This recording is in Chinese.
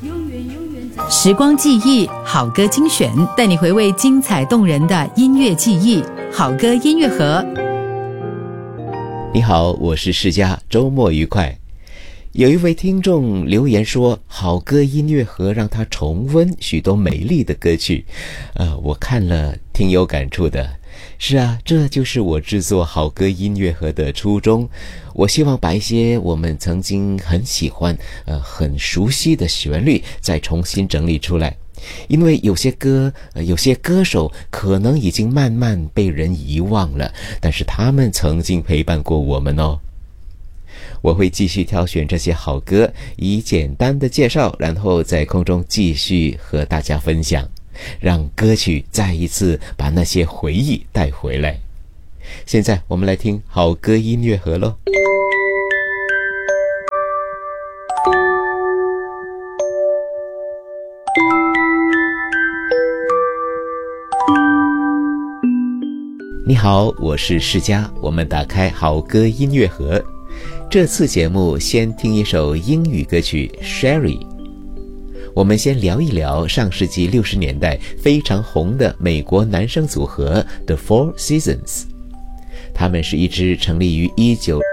时光记忆好歌精选，带你回味精彩动人的音乐记忆。好歌音乐盒。 你好，我是世嘉，周末愉快。有一位听众留言说，好歌音乐盒让他重温许多美丽的歌曲，我看了挺有感触的。是啊，这就是我制作好歌音乐盒的初衷。我希望把一些我们曾经很喜欢、很熟悉的旋律再重新整理出来。因为有些歌、有些歌手可能已经慢慢被人遗忘了，但是他们曾经陪伴过我们哦。我会继续挑选这些好歌，以简单的介绍，然后在空中继续和大家分享，让歌曲再一次把那些回忆带回来。现在我们来听好歌音乐盒咯。你好，我是世嘉，我们打开好歌音乐盒。这次节目先听一首英语歌曲 Sherry。 我们先聊一聊上世纪60年代非常红的美国男声组合 The Four Seasons。 他们是一支成立于19